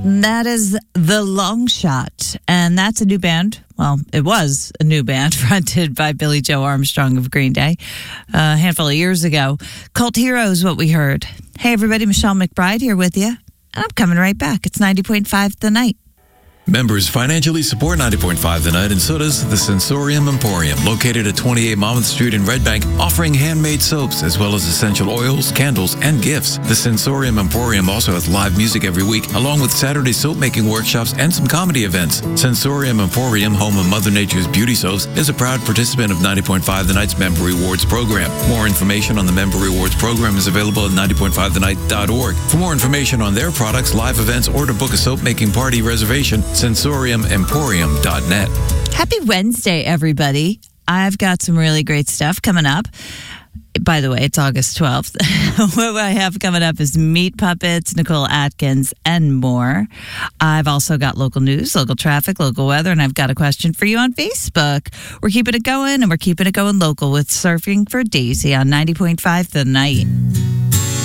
That is The Long Shot, and that's a new band. Well, it was a new band fronted by Billy Joe Armstrong of Green Day a handful of years ago. Cult Heroes, what we heard. Hey, everybody, Michelle McBride here with you. And I'm coming right back. It's 90.5 The Night. Members financially support 90.5 The Night, and so does the Sensorium Emporium, located at 28 Monmouth Street in Red Bank, offering handmade soaps as well as essential oils, candles, and gifts. The Sensorium Emporium also has live music every week, along with Saturday soap-making workshops and some comedy events. Sensorium Emporium, home of Mother Nature's beauty soaps, is a proud participant of 90.5 The Night's Member Rewards program. More information on the Member Rewards program is available at 90.5thenight.org. For more information on their products, live events, or to book a soap-making party reservation, sensoriumemporium.net. Happy Wednesday, everybody. I've got some really great stuff coming up. By the way, it's August 12th. What I have coming up is Meat Puppets, Nicole Atkins, and more. I've also got local news, local traffic, local weather, and I've got a question for you on Facebook. We're keeping it going, and we're keeping it going local with Surfing for Daisy on 90.5 The Night.